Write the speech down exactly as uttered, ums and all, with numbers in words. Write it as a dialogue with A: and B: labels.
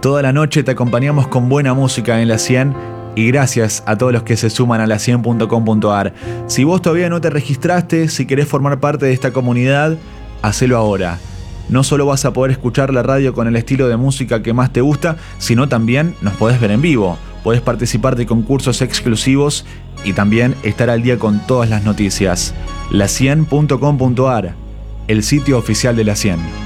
A: Toda la noche te acompañamos con buena música en La cien y gracias a todos los que se suman a la cien punto com punto a r. Si vos todavía no te registraste, si querés formar parte de esta comunidad, hacelo ahora. No solo vas a poder escuchar la radio con el estilo de música que más te gusta, sino también nos podés ver en vivo. Podés participar de concursos exclusivos y también estar al día con todas las noticias. la cien punto com punto a r, el sitio oficial de La cien.